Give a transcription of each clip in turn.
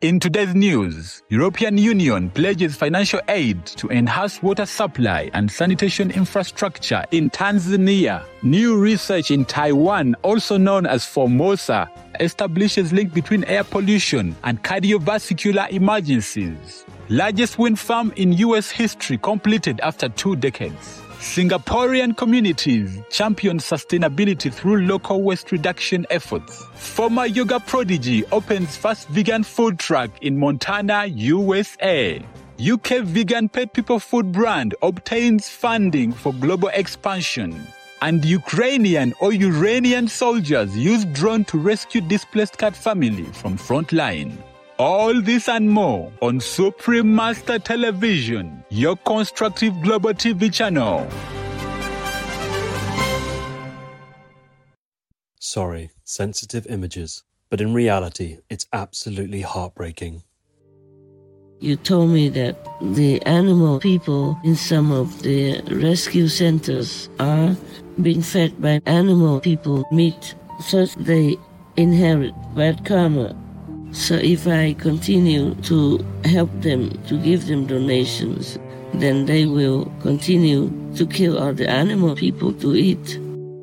In today's news, European Union pledges financial aid to enhance water supply and sanitation infrastructure in Tanzania. New research in Taiwan, also known as Formosa, establishes link between air pollution and cardiovascular emergencies. Largest wind farm in U.S. history completed after 2 decades. Singaporean communities champion sustainability through local waste reduction efforts. Former yoga prodigy opens first vegan food truck in Montana, USA. UK vegan pet people food brand obtains funding for global expansion. And Ukrainian or Iranian soldiers use drone to rescue displaced cat family from frontline. All this and more on Supreme Master Television, your constructive global TV channel. Sorry, sensitive images, but in reality, it's absolutely heartbreaking. You told me that the animal people in some of the rescue centers are being fed by animal people meat, so they inherit bad karma. So if I continue to help them, to give them donations, then they will continue to kill other animal people to eat.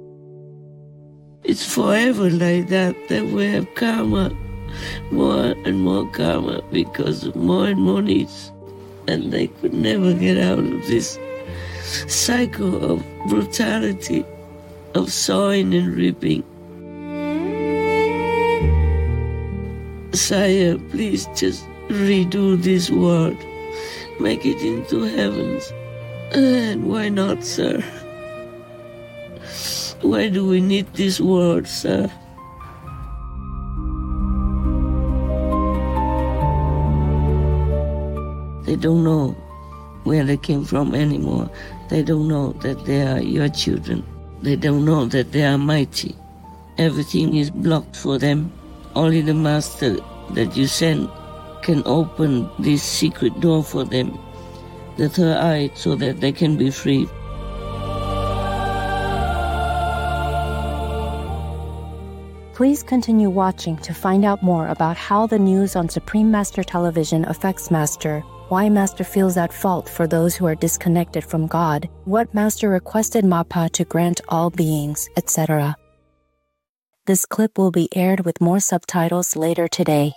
It's forever like that we have karma, more and more karma because of more and more needs. And they could never get out of this cycle of brutality, of sowing and reaping. Sire, please just redo this world. Make it into heavens. And why not, sir? Why do we need this world, sir? They don't know where they came from anymore. They don't know that they are your children. They don't know that they are mighty. Everything is blocked for them. Only the Master that you send can open this secret door for them, the third eye, so that they can be free. Please continue watching to find out more about how the news on Supreme Master Television affects Master, why Master feels at fault for those who are disconnected from God, what Master requested Mappa to grant all beings, etc. This clip will be aired with more subtitles later today.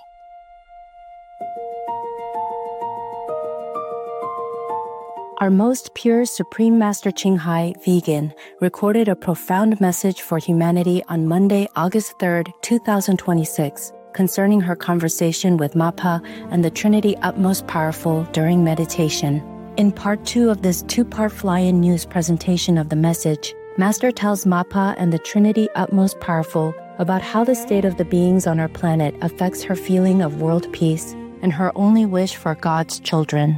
Our most pure Supreme Master Ching Hai, vegan, recorded a profound message for humanity on Monday, August 3rd, 2026, concerning her conversation with Mappa and the Trinity Utmost Powerful during meditation. In part 2 of this 2-part fly-in news presentation of the message, Master tells Mappa and the Trinity Utmost Powerful about how the state of the beings on our planet affects her feeling of world peace and her only wish for God's children.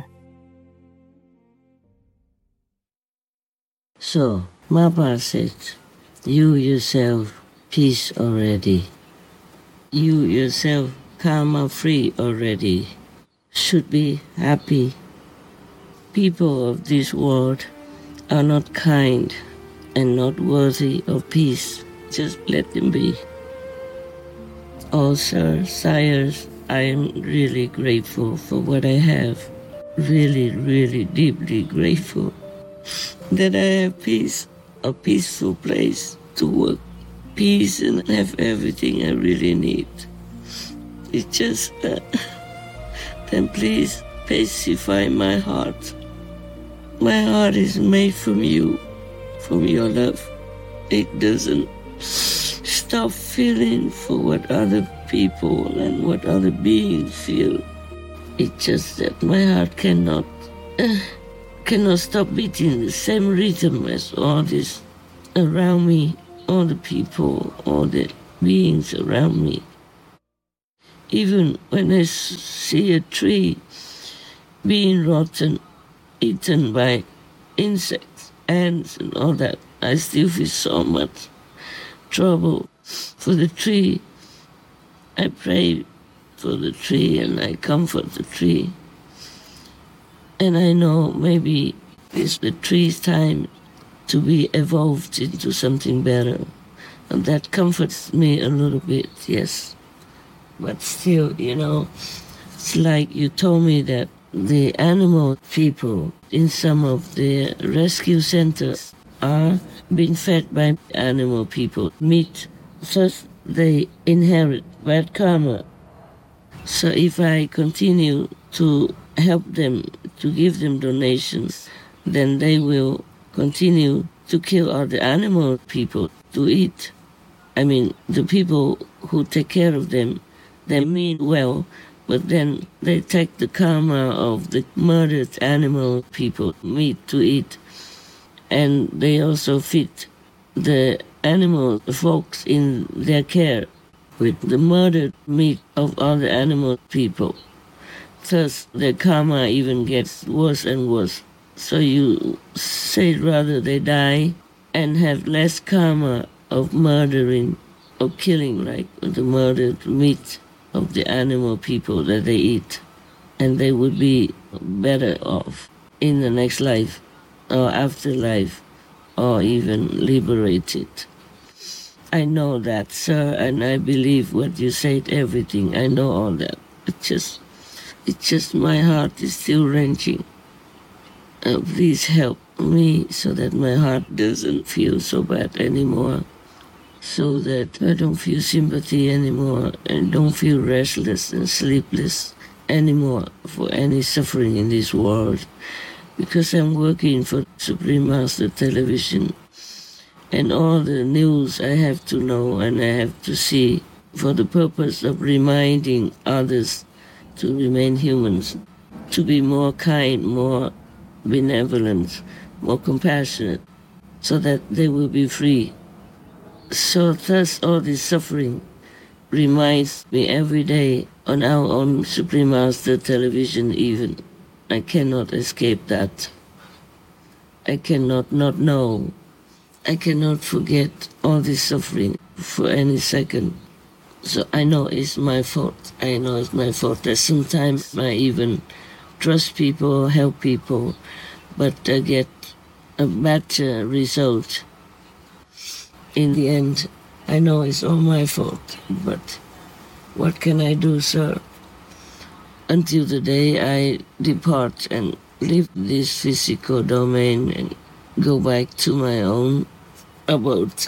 So, Mappa said, you yourself peace already. You yourself karma free already. Should be happy. People of this world are not kind and not worthy of peace. Just let them be. Oh, sir, sires, I am really grateful for what I have. Really, really deeply grateful that I have peace, a peaceful place to work, peace and have everything I really need. It's just then please pacify my heart. My heart is made from you, from your love. It doesn't stop feeling for what other people and what other beings feel. It's just that my heart cannot stop beating the same rhythm as all this around me, all the people, all the beings around me. Even when I see a tree being rotten, eaten by insects, ants and all that, I still feel so much trouble for the tree. I pray for the tree and I comfort the tree. And I know maybe it's the tree's time to be evolved into something better. And that comforts me a little bit, yes. But still, It's like you told me that the animal people in some of the rescue centers are being fed by animal people meat. Thus, they inherit bad karma. So if I continue to help them, to give them donations, then they will continue to kill other animal people to eat. I mean, the people who take care of them, they mean well, but then they take the karma of the murdered animal people, meat to eat, and they also feed the animal folks in their care with the murdered meat of other animal people. Thus, the karma even gets worse and worse. So you say rather they die and have less karma of murdering, of killing, like the murdered meat of the animal people that they eat. And they would be better off in the next life or afterlife or even liberated. I know that, sir, and I believe what you said, everything. I know all that. It's just my heart is still wrenching. Please help me so that my heart doesn't feel so bad anymore, so that I don't feel sympathy anymore and don't feel restless and sleepless anymore for any suffering in this world. Because I'm working for Supreme Master Television, and all the news I have to know and I have to see for the purpose of reminding others to remain humans, to be more kind, more benevolent, more compassionate, so that they will be free. So thus all this suffering reminds me every day on our own Supreme Master Television even. I cannot escape that. I cannot not know. I cannot forget all this suffering for any second. So I know it's my fault. I know it's my fault that sometimes I even trust people, help people, but I get a better result. In the end, I know it's all my fault, but what can I do, sir? Until the day I depart and leave this physical domain and go back to my own abode,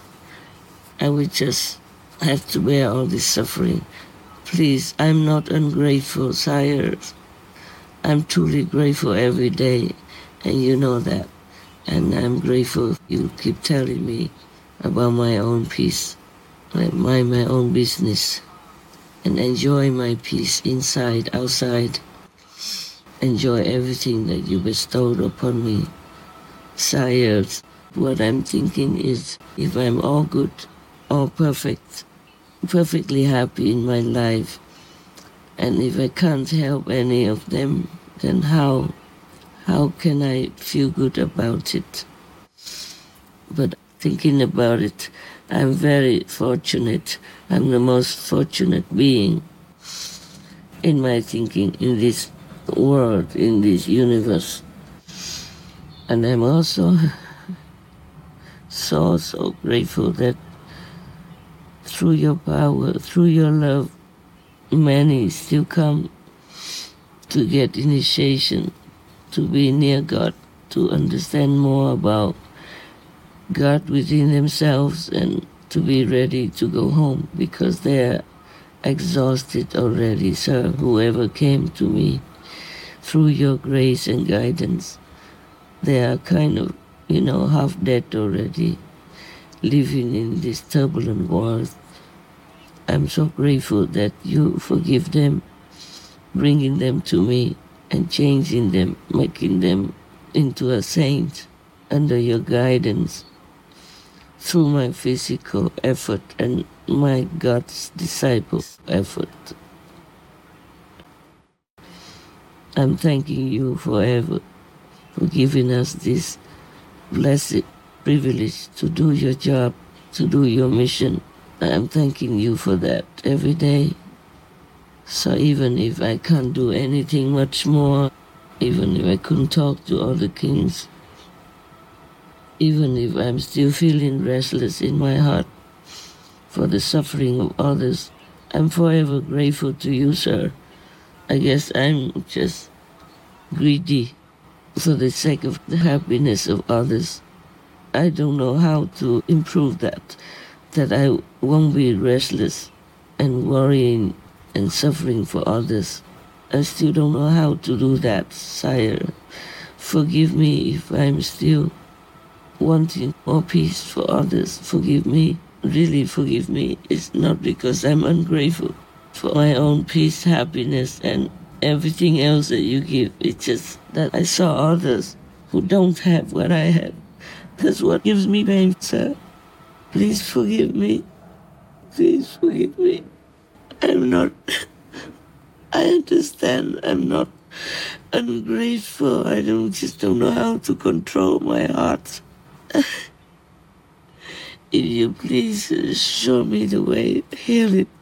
I will just have to bear all this suffering. Please, I'm not ungrateful, sire. I'm truly grateful every day, and you know that. And I'm grateful you keep telling me about my own peace. I mind my own business and enjoy my peace inside, outside. Enjoy everything that you bestowed upon me. Sire, what I'm thinking is, if I'm all good, all perfect, perfectly happy in my life, and if I can't help any of them, then how can I feel good about it? But thinking about it, I'm very fortunate. I'm the most fortunate being in my thinking, in this world, in this universe. And I'm also so grateful that through your power, through your love, many still come to get initiation, to be near God, to understand more about God within themselves, and to be ready to go home because they're exhausted already. Sir, whoever came to me through your grace and guidance, they are kind of, half dead already, living in this turbulent world. I'm so grateful that you forgive them, bringing them to me and changing them, making them into a saint under your guidance through my physical effort and my God's disciples' effort. I'm thanking you forever for giving us this blessed privilege to do your job, to do your mission. I'm thanking you for that every day. So even if I can't do anything much more, even if I couldn't talk to other kings, even if I'm still feeling restless in my heart for the suffering of others, I'm forever grateful to you, sir, I guess I'm just greedy for the sake of the happiness of others. I don't know how to improve that I won't be restless and worrying and suffering for others. I still don't know how to do that, sire. Forgive me if I'm still wanting more peace for others. Forgive me, really forgive me. It's not because I'm ungrateful for my own peace, happiness, and everything else that you give. It's just that I saw others who don't have what I have. That's what gives me pain, sir. Please forgive me. Please forgive me. I'm not... I understand I'm not ungrateful. I just don't know how to control my heart. If you please show me the way, heal it.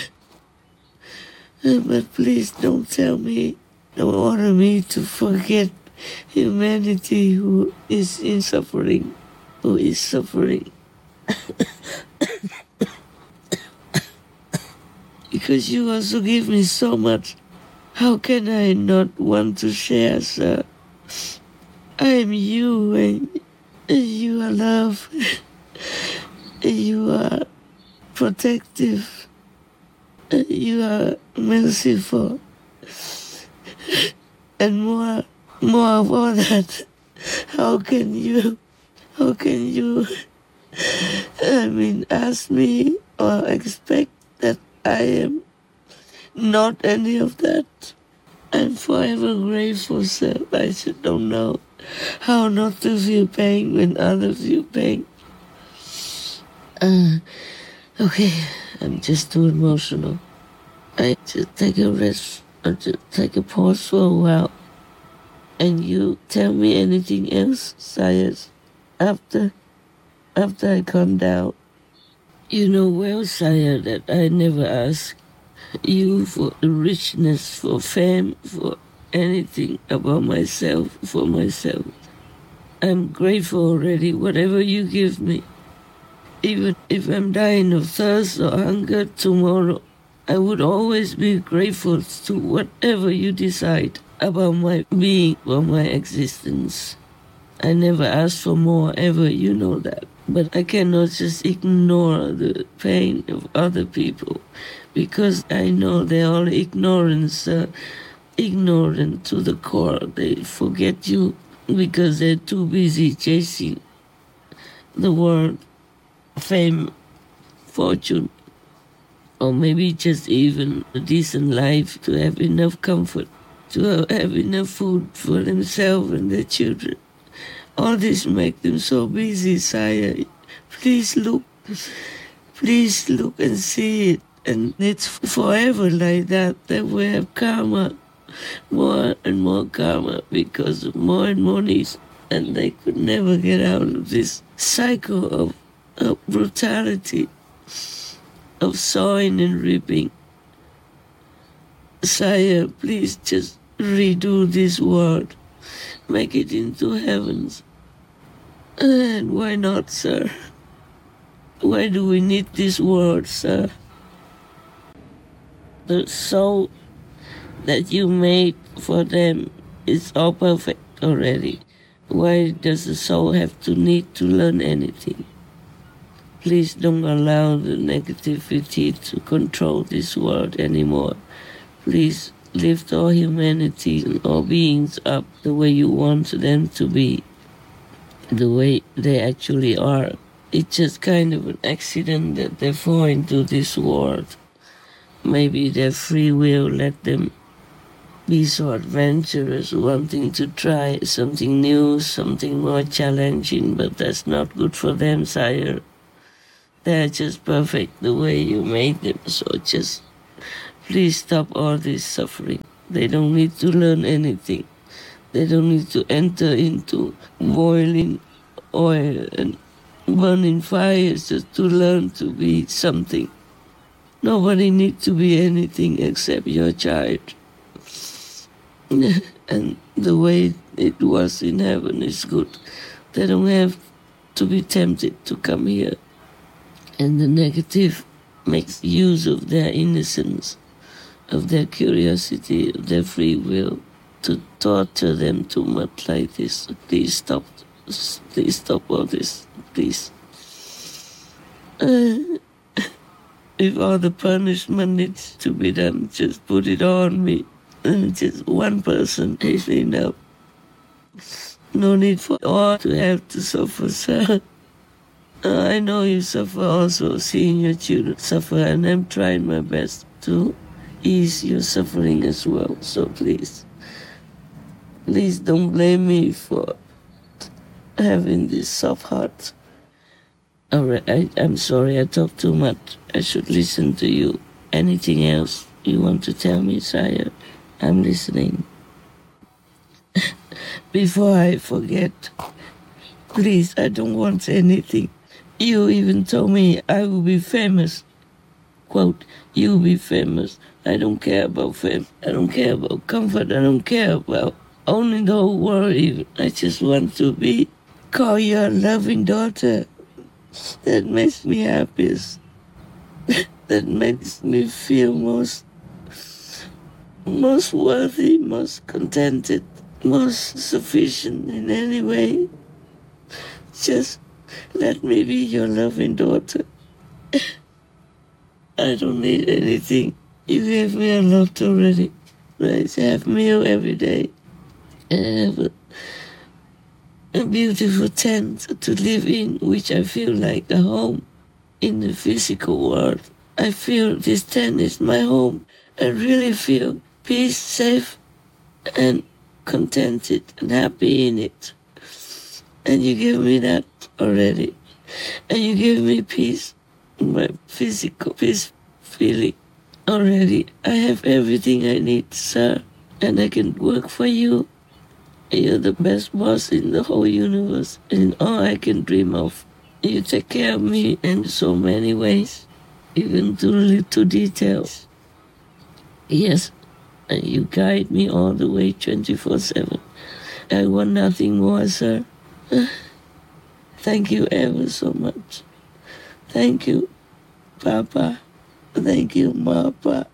But please don't tell me, don't order me to forget humanity who is in suffering, who is suffering. Because you also give me so much. How can I not want to share, sir? I am you, and you are love. You are protective. You are merciful. And more of all that, how can you, ask me or expect that I am not any of that? I'm forever grateful, sir. I just don't know how not to feel pain when others feel pain. Okay, I'm just too emotional. I just take a rest, or just take a pause for a while. And you tell me anything else, sire, after I calm down. You know well, sire, that I never ask you for richness, for fame, for anything about myself, for myself. I'm grateful already, whatever you give me. Even if I'm dying of thirst or hunger tomorrow, I would always be grateful to whatever you decide about my being or my existence. I never ask for more ever, you know that. But I cannot just ignore the pain of other people because I know they're all ignorant to the core. They forget you because they're too busy chasing the world, fame, fortune, or maybe just even a decent life to have enough comfort, to have enough food for themselves and their children. All this makes them so busy, sire. Please look and see it. And it's forever like that we have karma, more and more karma because of more and more needs. And they could never get out of this cycle of brutality, of sowing and reaping. Sire, please just redo this world. Make it into heavens. And why not, sir? Why do we need this world, sir? The soul that you made for them is all perfect already. Why does the soul have to need to learn anything? Please don't allow the negativity to control this world anymore. Please lift all humanity and all beings up the way you want them to be, the way they actually are. It's just kind of an accident that they fall into this world. Maybe their free will let them be so adventurous, wanting to try something new, something more challenging, but that's not good for them, sire. They're just perfect the way you made them, so just please stop all this suffering. They don't need to learn anything. They don't need to enter into boiling oil and burning fires just to learn to be something. Nobody needs to be anything except your child. And the way it was in heaven is good. They don't have to be tempted to come here. And the negative makes use of their innocence, of their curiosity, of their free will, to torture them too much like this. Please stop. Please stop all this. Please. If all the punishment needs to be done, just put it on me. And just one person is enough. No need for all to have to suffer, sir. I know you suffer also, seeing your children suffer, and I'm trying my best to ease your suffering as well. So please don't blame me for having this soft heart. All right, I'm sorry, I talk too much. I should listen to you. Anything else you want to tell me, sire? I'm listening. Before I forget, please, I don't want anything. You even told me I will be famous. Quote, you'll be famous. I don't care about fame. I don't care about comfort. I don't care about owning the whole world even. I just want to be called your loving daughter. That makes me happiest. That makes me feel most worthy, most contented, most sufficient in any way. Just let me be your loving daughter. I don't need anything. You gave me a lot already. I have meal every day. I have a beautiful tent to live in, which I feel like a home in the physical world. I feel this tent is my home. I really feel peace, safe, and contented and happy in it. And you give me that already. And you give me peace, my physical peace feeling already. I have everything I need, sir. And I can work for you. You're the best boss in the whole universe, and all I can dream of. You take care of me in so many ways, even to little details. Yes, and you guide me all the way 24/7. I want nothing more, sir. Thank you ever so much. Thank you, Papa. Thank you, Mama.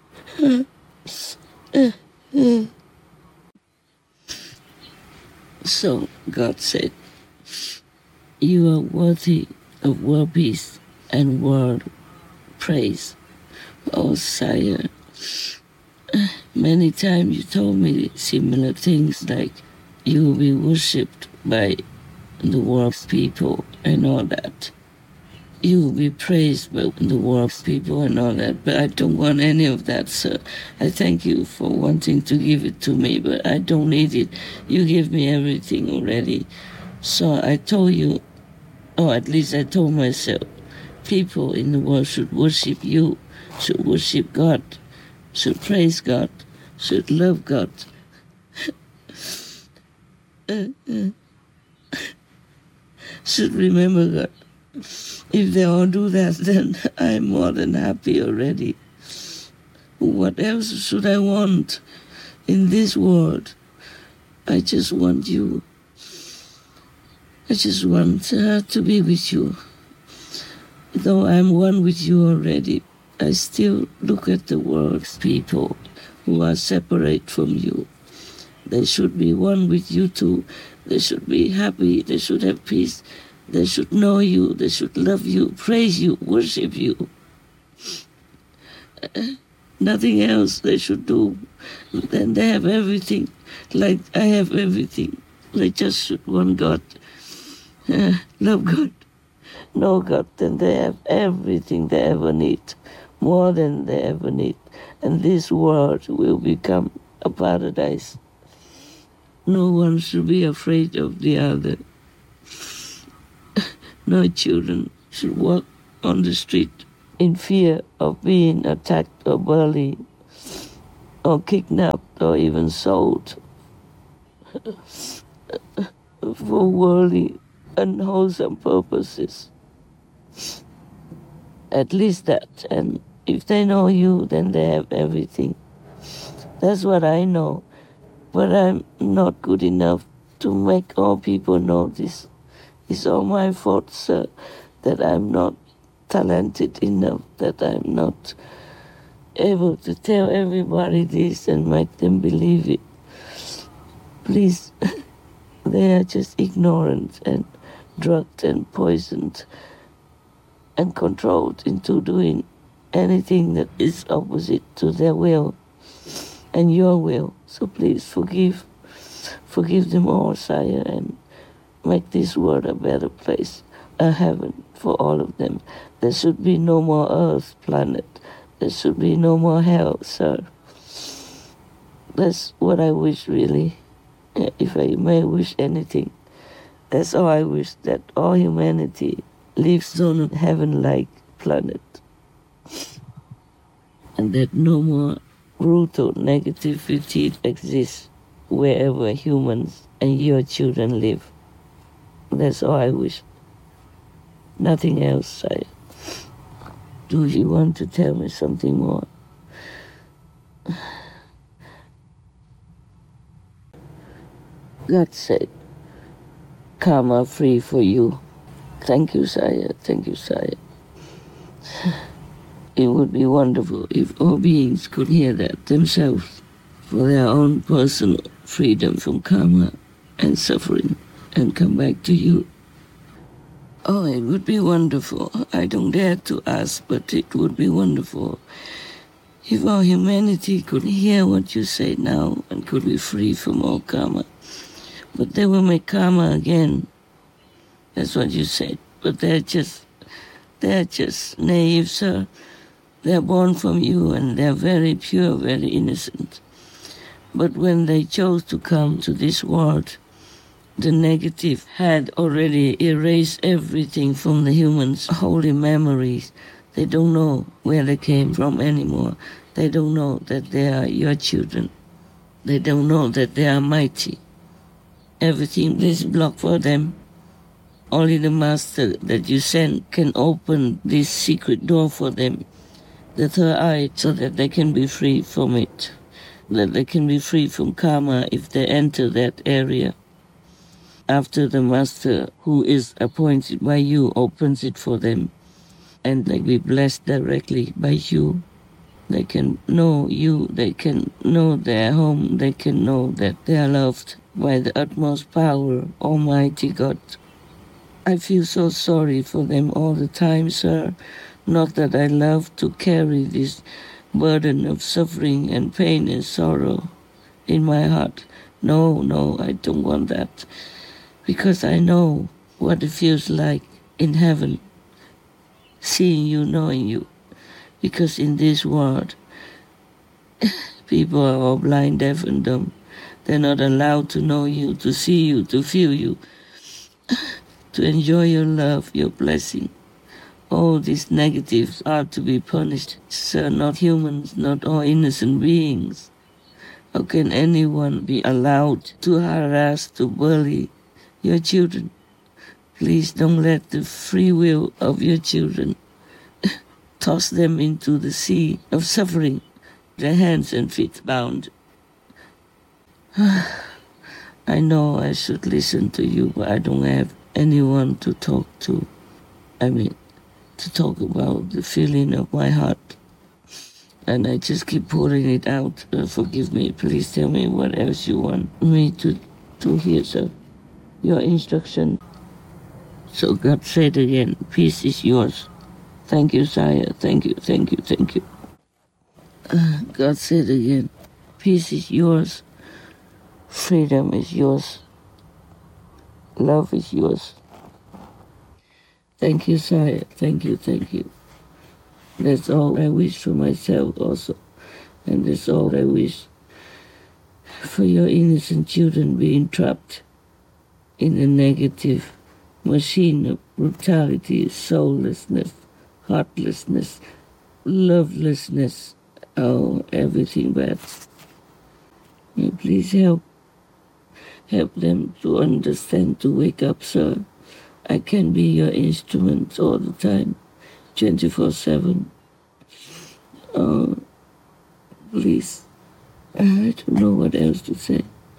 So God said, you are worthy of world peace and world praise. Oh, sire, many times you told me similar things like you will be worshipped by the world's people and all that. You will be praised by the world's people and all that, but I don't want any of that, sir. I thank you for wanting to give it to me, but I don't need it. You give me everything already. So I told you, or at least I told myself, people in the world should worship you, should worship God, should praise God, should love God. Should remember God. If they all do that, then I'm more than happy already. What else should I want in this world? I just want you. I just want to be with you. Though I'm one with you already, I still look at the world's people who are separate from you. They should be one with you too. They should be happy. They should have peace. They should know you. They should love you, praise you, worship you. Nothing else they should do. Then they have everything, like I have everything. They just should want God, love God, know God. Then they have everything they ever need, more than they ever need. And this world will become a paradise. No one should be afraid of the other. No children should walk on the street in fear of being attacked or bullied or kidnapped or even sold for worldly, unwholesome purposes. At least that. And if they know you, then they have everything. That's what I know. But I'm not good enough to make all people know this. It's all my fault, sir, that I'm not talented enough, that I'm not able to tell everybody this and make them believe it. Please, they are just ignorant and drugged and poisoned and controlled into doing anything that is opposite to their will and your will. So please forgive them all, Sire, and make this world a better place, a heaven for all of them. There should be no more Earth planet. There should be no more hell, sir. That's what I wish, really. If I may wish anything, that's all I wish, that all humanity lives on a heaven-like planet. And that no more brutal negativity exists wherever humans and your children live. That's all I wish. Nothing else, Sire. Do you want to tell me something more? God said, karma free for you. Thank you, Sire. Thank you, Sire. It would be wonderful if all beings could hear that themselves for their own personal freedom from karma and suffering and come back to you. Oh, it would be wonderful. I don't dare to ask, but it would be wonderful if all humanity could hear what you say now and could be free from all karma. But they will make karma again. That's what you said. But they're just naive, sir. They're born from you and they're very pure, very innocent. But when they chose to come to this world, the negative had already erased everything from the humans' holy memories. They don't know where they came from anymore. They don't know that they are your children. They don't know that they are mighty. Everything is blocked for them. Only the Master that you send can open this secret door for them, the third eye, so that they can be free from it, that they can be free from karma if they enter that area. After the Master, who is appointed by you, opens it for them, and they be blessed directly by you. They can know you, they can know their home, they can know that they are loved by the utmost power, Almighty God. I feel so sorry for them all the time, sir. Not that I love to carry this burden of suffering and pain and sorrow in my heart. No, I don't want that. Because I know what it feels like in heaven, seeing you, knowing you. Because in this world, people are all blind, deaf, and dumb. They're not allowed to know you, to see you, to feel you, to enjoy your love, your blessing. All these negatives are to be punished. Sir, not humans, not all innocent beings. How can anyone be allowed to harass, to bully your children? Please don't let the free will of your children toss them into the sea of suffering, their hands and feet bound. I know I should listen to you, but I don't have anyone to talk to. To talk about the feeling of my heart. And I just keep pouring it out. Forgive me. Please tell me what else you want me to hear, sir. Your instruction. So God said again, peace is yours. Thank you, Sire. Thank you. God said again, peace is yours. Freedom is yours. Love is yours. Thank you, Sire. Thank you. That's all I wish for myself also. And that's all I wish for your innocent children being trapped in a negative machine of brutality, soullessness, heartlessness, lovelessness, everything bad. Please help them to understand, to wake up, sir. I can be your instrument all the time, 24/7. Please, I don't know what else to say.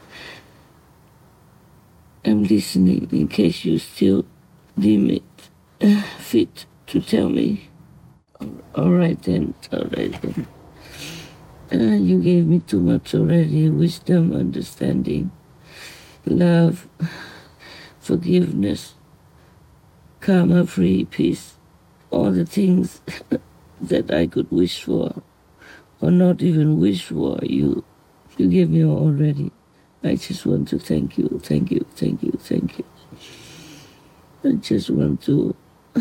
I'm listening in case you still deem it fit to tell me. All right then. You gave me too much already: wisdom, understanding, love, forgiveness, karma-free peace, all the things that I could wish for or not even wish for. You gave me already. I just want to thank you, thank you, thank you, thank you. I just want to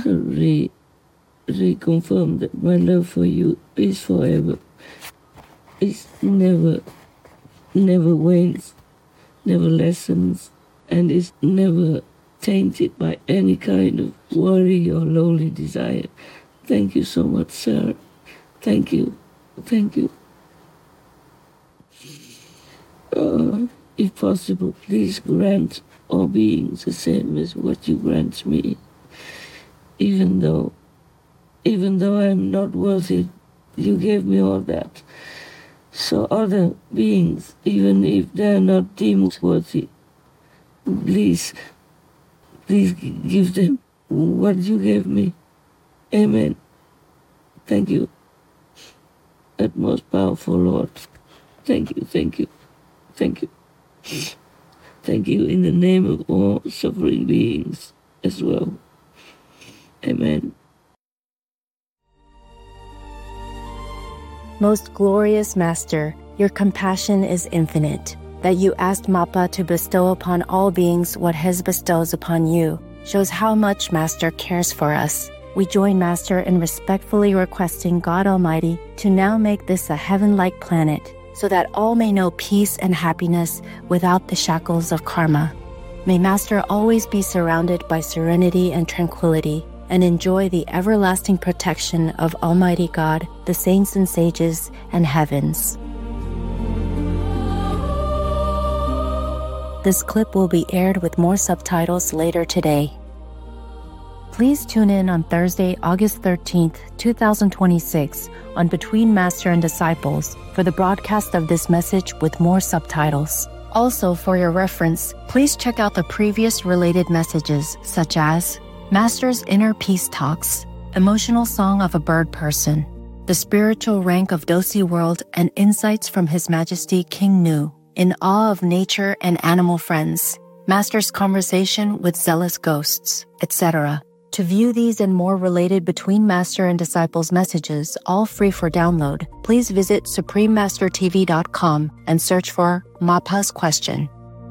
reconfirm that my love for you is forever. It's never wanes, never lessens, and is never tainted by any kind of worry or lonely desire. Thank you so much, sir. Thank you. Thank you. If possible, please grant all beings the same as what you grant me. Even though I'm not worthy, you gave me all that. So other beings, even if they're not deemed worthy, please give them what you gave me. Amen. Thank you. That most powerful Lord. Thank you, thank you, thank you. Thank you in the name of all suffering beings as well. Amen. Most glorious Master, your compassion is infinite. That you asked Mappa to bestow upon all beings what his bestows upon you shows how much Master cares for us. We join Master in respectfully requesting God Almighty to now make this a heaven-like planet so that all may know peace and happiness without the shackles of karma. May Master always be surrounded by serenity and tranquility and enjoy the everlasting protection of Almighty God, the saints and sages, and heavens. This clip will be aired with more subtitles later today. Please tune in on Thursday, August 13th, 2026 on Between Master and Disciples for the broadcast of this message with more subtitles. Also, for your reference, please check out the previous related messages such as Master's Inner Peace Talks, Emotional Song of a Bird Person, The Spiritual Rank of Dosi World, and Insights from His Majesty King Nu, In Awe of Nature and Animal Friends, Master's Conversation with Zealous Ghosts, etc. To view these and more related Between Master and Disciples messages, all free for download, please visit SupremeMasterTV.com and search for Mappa's Question.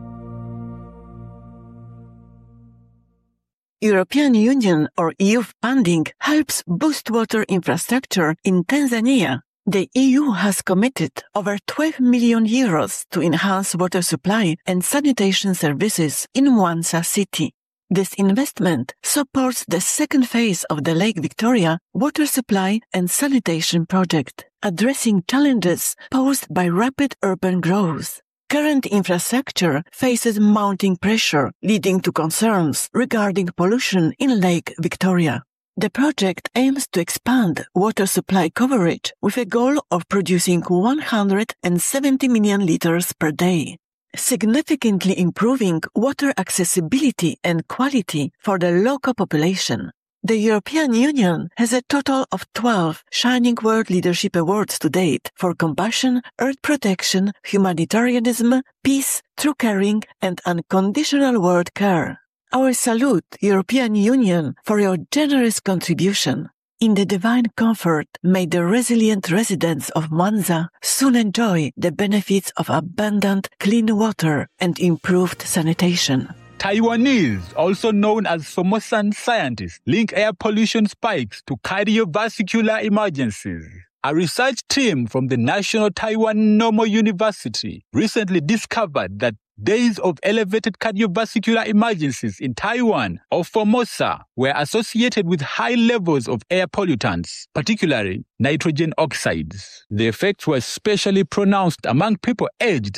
European Union or EU funding helps boost water infrastructure in Tanzania. The EU has committed over 12 million euros to enhance water supply and sanitation services in Mwanza city. This investment supports the second phase of the Lake Victoria water supply and sanitation project, addressing challenges posed by rapid urban growth. Current infrastructure faces mounting pressure, leading to concerns regarding pollution in Lake Victoria. The project aims to expand water supply coverage with a goal of producing 170 million liters per day, significantly improving water accessibility and quality for the local population. The European Union has a total of 12 Shining World Leadership Awards to date for compassion, earth protection, humanitarianism, peace, true caring, and unconditional world care. Our salute, European Union, for your generous contribution. In the divine comfort, may the resilient residents of Mwanza soon enjoy the benefits of abundant clean water and improved sanitation. Taiwanese, also known as Formosan scientists, link air pollution spikes to cardiovascular emergencies. A research team from the National Taiwan Normal University recently discovered that days of elevated cardiovascular emergencies in Taiwan or Formosa were associated with high levels of air pollutants, particularly nitrogen oxides. The effects were especially pronounced among people aged